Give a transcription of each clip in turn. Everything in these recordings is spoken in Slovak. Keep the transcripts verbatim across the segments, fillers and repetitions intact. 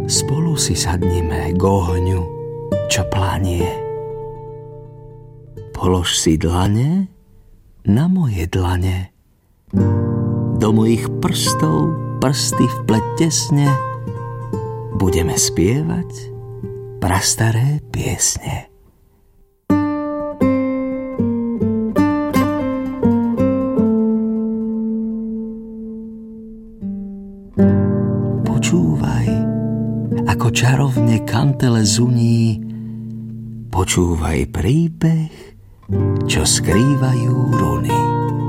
Spolu si sadnime k ohňu, čo planie. Polož si dlane na moje dlane. Do mojich prstov prsty vpleť tesne. Budeme spievať prastaré piesne. Počúvaj, ako čarovne kantele zuní. Počúvaj príbeh, čo skrývajú runy.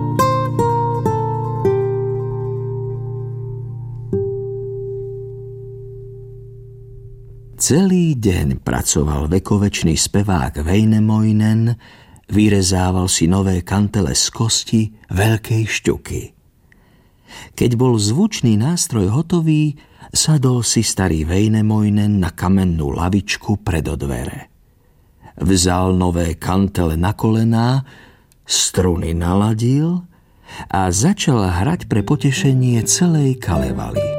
Celý deň pracoval vekovečný spevák Väinämöinen, vyrezával si nové kantele z kosti veľkej šťuky. Keď bol zvučný nástroj hotový, sadol si starý Väinämöinen na kamennú lavičku pred dvere. Vzal nové kantele na kolená, struny naladil a začal hrať pre potešenie celej Kalevaly.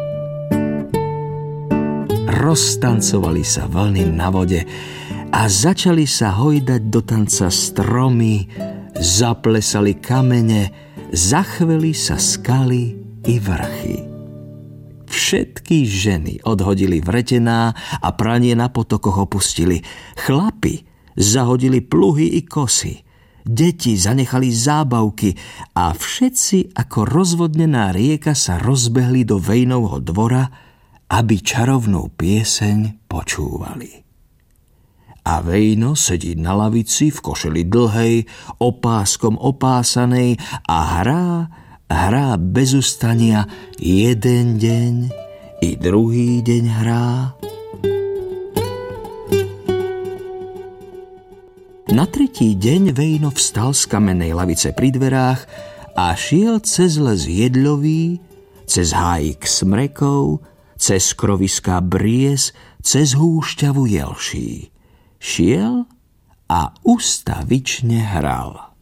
Roztancovali sa vlny na vode a začali sa hojdať do tanca stromy, zaplesali kamene, zachveli sa skaly i vrchy. Všetky ženy odhodili vretená a pranie na potokoch opustili. Chlapi zahodili pluhy i kosy. Deti zanechali zábavky a všetci ako rozvodnená rieka sa rozbehli do Väinovho dvora, aby čarovnú pieseň počúvali. A Väino sedí na lavici v košeli dlhej, opáskom opásanej a hrá, hrá bez ustania, jeden deň i druhý deň hrá. Na tretí deň Väino vstal z kamennej lavice pri dverách a šiel cez les jedľový, cez hájik smrekov, cez kroviská bries, cez húšťavu jelší. Šiel a ustavične hral.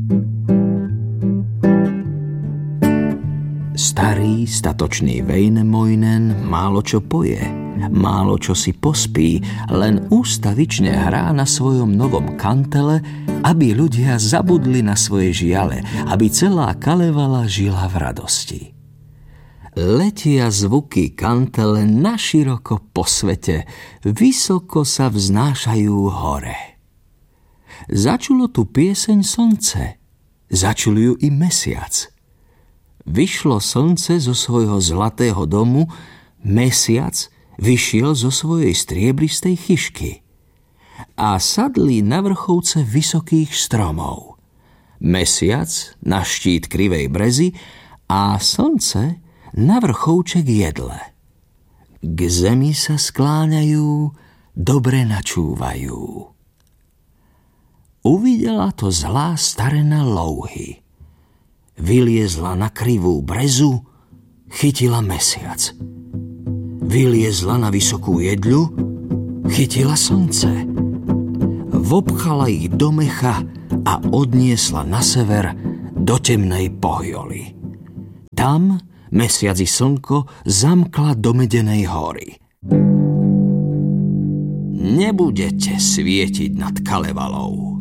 Starý, statočný Väinämöinen málo čo poje, málo čo si pospí, len ústavične hrá na svojom novom kantele, aby ľudia zabudli na svoje žiale, aby celá Kalevala žila v radosti. Letia zvuky kantele naširoko po svete, vysoko sa vznášajú hore. Začulo tu pieseň slnce, začul ju i mesiac. Vyšlo slnce zo svojho zlatého domu, mesiac vyšiel zo svojej striebristej chyšky a sadli na vrchovce vysokých stromov. Mesiac na štít krivej brezy a slnce na vrchovček jedle. K zemi sa skláňajú, dobre načúvajú. Uvidela to zlá starena louhy. Vyliezla na krivú brezu, chytila mesiac. Vyliezla na vysokú jedľu, chytila slnce. Vopchala ich do mecha a odniesla na sever do temnej Pohjoly. Tam mesiac i slnko zamkla do Medenej hory. Nebudete svietiť nad Kalevalou.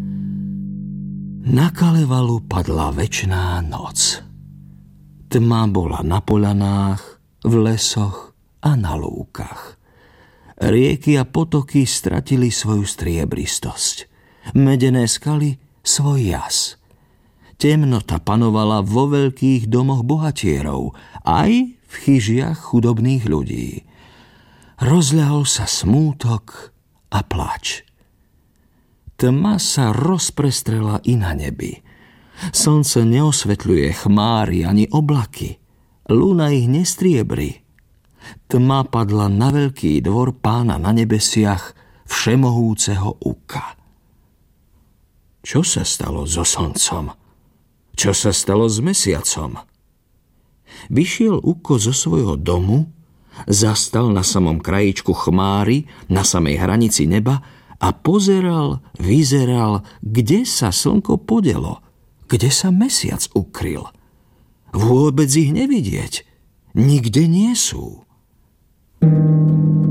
Na Kalevalu padla večná noc. Tma bola na poľanách, v lesoch a na lúkach. Rieky a potoky stratili svoju striebristosť. Medené skaly svoj jas. Temnota panovala vo veľkých domoch bohatierov, aj v chyžiach chudobných ľudí. Rozľahol sa smútok a plač. Tma sa rozprestrela i na nebi. Slnce neosvetľuje chmáry ani oblaky. Luna ich nestriebri. Tma padla na veľký dvor Pána na nebesiach, všemohúceho Uka. Čo sa stalo so slncom? Čo sa stalo s mesiacom? Vyšiel Uko zo svojho domu, zastal na samom krajičku chmáry, na samej hranici neba a pozeral, vyzeral, kde sa slnko podelo, kde sa mesiac ukryl. Vôbec ich nevidieť, nikde nie sú.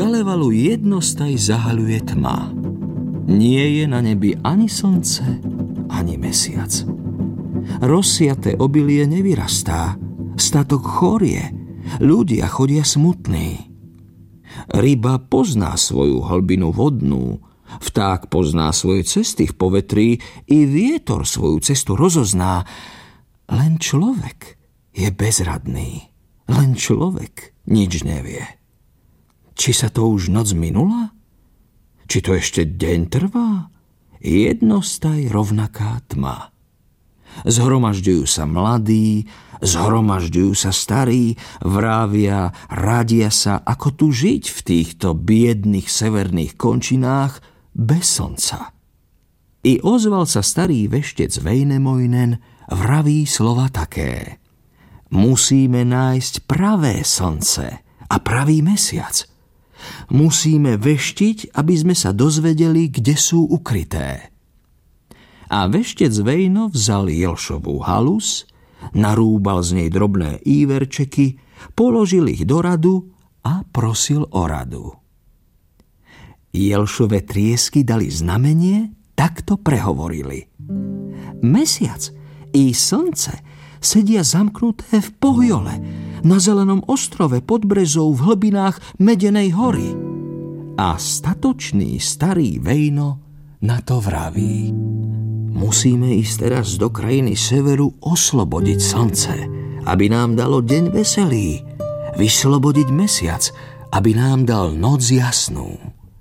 Kalevalu jednostaj zahaľuje tma. Nie je na nebi ani slnce, ani mesiac. Rozsiaté obilie nevyrastá, statok chorie, ľudia chodia smutní. Ryba pozná svoju hlbinu vodnú, vták pozná svoje cesty v povetrí, i vietor svoju cestu rozozná. Len človek je bezradný, len človek nič nevie. Či sa to už noc minula? Či to ešte deň trvá? Jednostaj rovnaká tma. Zhromažďujú sa mladí, zhromažďujú sa starí, vrávia, radia sa, ako tu žiť v týchto biedných severných končinách bez slnca. I ozval sa starý veštec Väinämöinen, vraví slova také: musíme nájsť pravé slnce a pravý mesiac. Musíme veštiť, aby sme sa dozvedeli, kde sú ukryté. A veštec Väinö vzal jelšovú halus, narúbal z nej drobné íverčeky, položil ich do radu a prosil o radu. Jelšove triesky dali znamenie, takto prehovorili: mesiac i slnce sedia zamknuté v Pohjole, na zelenom ostrove pod brezou v hlbinách Medenej hory. A statočný starý Väinö na to vraví: musíme ísť teraz do krajiny severu oslobodiť slnce, aby nám dalo deň veselý, vyslobodiť mesiac, aby nám dal noc jasnú.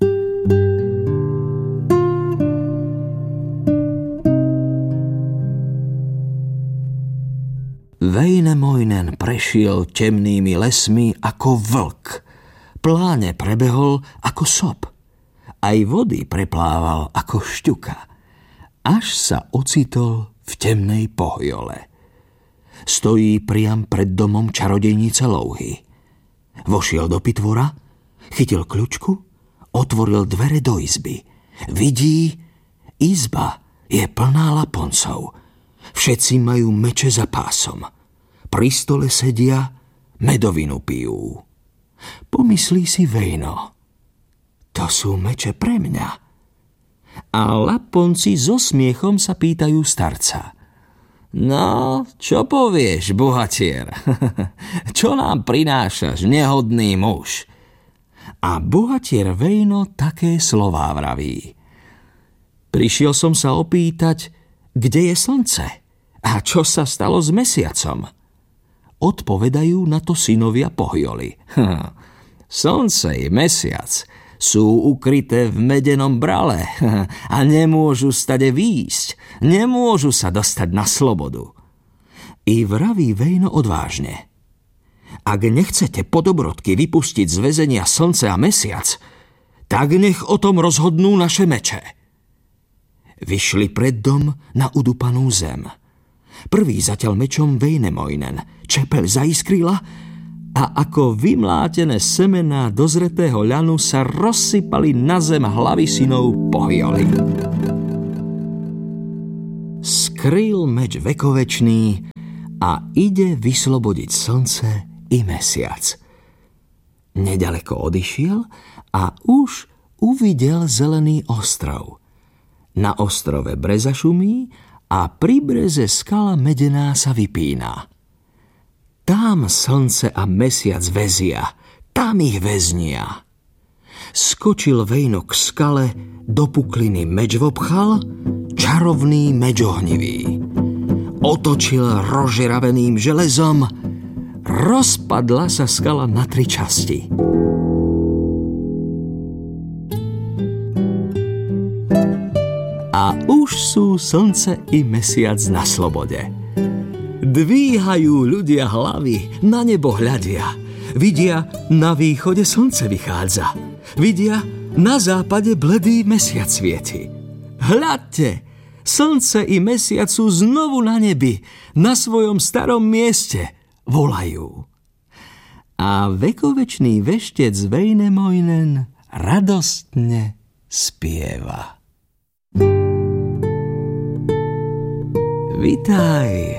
Väinämöinen prešiel temnými lesmi ako vlk, pláne prebehol ako sop, aj vody preplával ako šťuka, až sa ocitol v temnej Pohjole. Stojí priam pred domom čarodejnice Louhy. Vošiel do pitvora, chytil kľučku, otvoril dvere do izby. Vidí, izba je plná laponcov. Všetci majú meče za pásom. Pri stole sedia, medovinu pijú. Pomyslí si Väinö: to sú meče pre mňa. A laponci so smiechom sa pýtajú starca: no, čo povieš, bohatier? Čo nám prinášaš, nehodný muž? A bohatier Väinö také slová vraví: prišiel som sa opýtať, kde je slnce a čo sa stalo s mesiacom. Odpovedajú na to synovia Pohjoly: hm, slnce i mesiac sú ukryté v medenom brale a nemôžu stade výjsť, nemôžu sa dostať na slobodu. I vraví Väinö odvážne: ak nechcete po dobrodky vypustiť z väzenia slnce a mesiac, tak nech o tom rozhodnú naše meče. Vyšli pred dom na udupanú zem. Prvý zatiaľ mečom Väinämöinen, čepeľ zaiskrila a ako vymlátené semená dozretého ľanu sa rozsypali na zem hlavy synov Pohjoly. Skryl meč vekovečný a ide vyslobodiť slnce i mesiac. Nedaleko odišiel a už uvidel zelený ostrov. Na ostrove breza šumí a pri breze skala medená sa vypína. Tam slnce a mesiac väzia, tam ich väznia. Skočil Väinö k skale, do pukliny meč vopchal, čarovný meč ohnivý. Otočil rozžeraveným železom, rozpadla sa skala na tri časti. A už sú slnce i mesiac na slobode. Dvíhajú ľudia hlavy, na nebo hľadia. Vidia, na východe slnce vychádza. Vidia, na západe bledý mesiac svieti. Hľadte, slnce i mesiac sú znovu na nebi, na svojom starom mieste, volajú. A vekovečný veštec Väinämöinen radostne spieva. Vitaj,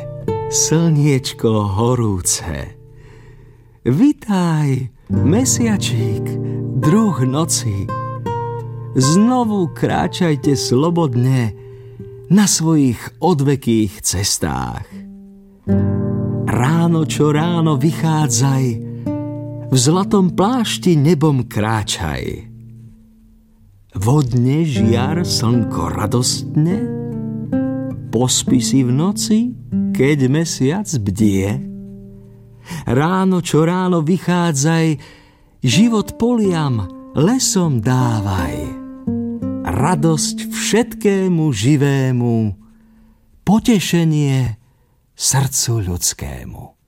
slniečko horúce. Vitaj, mesiačík druh noci. Znovu kráčajte slobodne na svojich odvekých cestách. Ráno čo ráno vychádzaj, v zlatom plášti nebom kráčaj. Vodne žiar slnko radostne, pospí si v noci, keď mesiac bdie. Ráno čo ráno vychádzaj, život poliam, lesom dávaj. Radosť všetkému živému, potešenie srdcu ľudskému.